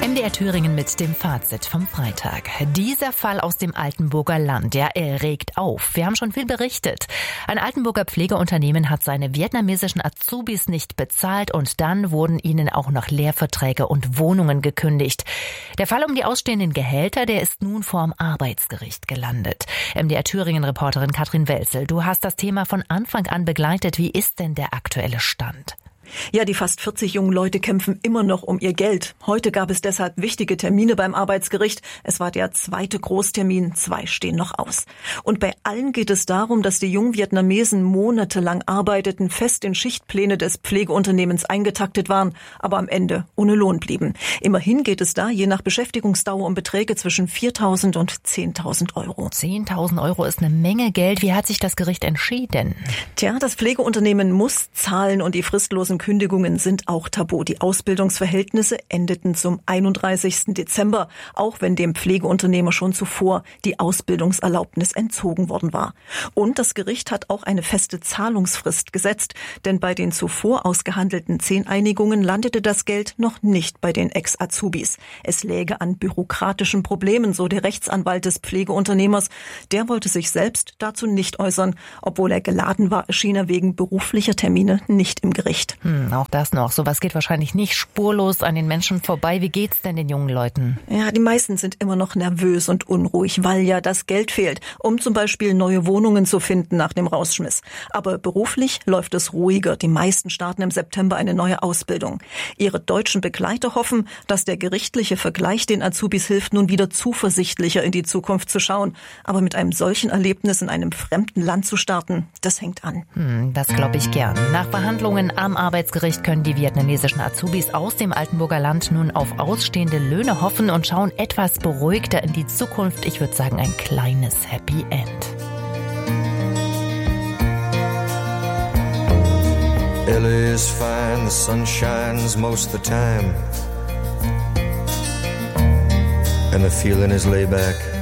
MDR Thüringen mit dem Fazit vom Freitag. Dieser Fall aus dem Altenburger Land, der regt auf. Wir haben schon viel berichtet. Ein Altenburger Pflegeunternehmen hat seine vietnamesischen Azubis nicht bezahlt und dann wurden ihnen auch noch Lehrverträge und Wohnungen gekündigt. Der Fall um die ausstehenden Gehälter, der ist nun vorm Arbeitsgericht gelandet. MDR Thüringen-Reporterin Katrin Welzel, du hast das Thema von Anfang an begleitet. Wie ist denn der aktuelle Stand? Ja, die fast 40 jungen Leute kämpfen immer noch um ihr Geld. Heute gab es deshalb wichtige Termine beim Arbeitsgericht. Es war der zweite Großtermin, 2 stehen noch aus. Und bei allen geht es darum, dass die jungen Vietnamesen monatelang arbeiteten, fest in Schichtpläne des Pflegeunternehmens eingetaktet waren, aber am Ende ohne Lohn blieben. Immerhin geht es da je nach Beschäftigungsdauer um Beträge zwischen 4.000 und 10.000 Euro. 10.000 Euro ist eine Menge Geld. Wie hat sich das Gericht entschieden? Tja, das Pflegeunternehmen muss zahlen und die fristlosen Kündigungen sind auch tabu. Die Ausbildungsverhältnisse endeten zum 31. Dezember, auch wenn dem Pflegeunternehmer schon zuvor die Ausbildungserlaubnis entzogen worden war. Und das Gericht hat auch eine feste Zahlungsfrist gesetzt, denn bei den zuvor ausgehandelten 10 Einigungen landete das Geld noch nicht bei den Ex-Azubis. Es läge an bürokratischen Problemen, so der Rechtsanwalt des Pflegeunternehmers. Der wollte sich selbst dazu nicht äußern. Obwohl er geladen war, erschien er wegen beruflicher Termine nicht im Gericht. Auch das noch. Sowas geht wahrscheinlich nicht spurlos an den Menschen vorbei. Wie geht's denn den jungen Leuten? Ja, die meisten sind immer noch nervös und unruhig, weil ja das Geld fehlt, um zum Beispiel neue Wohnungen zu finden nach dem Rausschmiss. Aber beruflich läuft es ruhiger. Die meisten starten im September eine neue Ausbildung. Ihre deutschen Begleiter hoffen, dass der gerichtliche Vergleich den Azubis hilft, nun wieder zuversichtlicher in die Zukunft zu schauen. Aber mit einem solchen Erlebnis in einem fremden Land zu starten, das hängt an. Das glaube ich gern. Nach Verhandlungen am Arbeitsgericht können die vietnamesischen Azubis aus dem Altenburger Land nun auf ausstehende Löhne hoffen und schauen etwas beruhigter in die Zukunft. Ich würde sagen, ein kleines Happy End. LA is fine, the sun shines most of the time, and the feeling is laid back